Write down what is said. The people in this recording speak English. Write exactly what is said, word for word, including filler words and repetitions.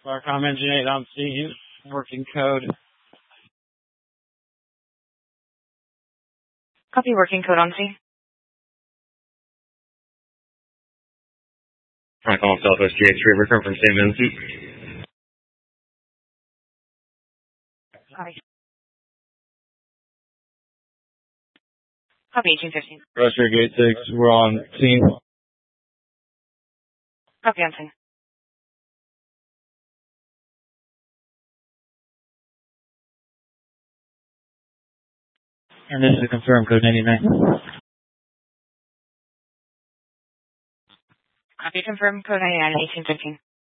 Farcom Engine eight on scene. Working code. Copy working code on scene. Farcom Southwest G H three, return from Saint Vincent. Copy. Copy eighteen fifteen. Russia Gate six, we're on scene. Copy on scene. And this is a confirmed code ninety-nine. Copy confirmed code ninety-nine eighteen fifteen.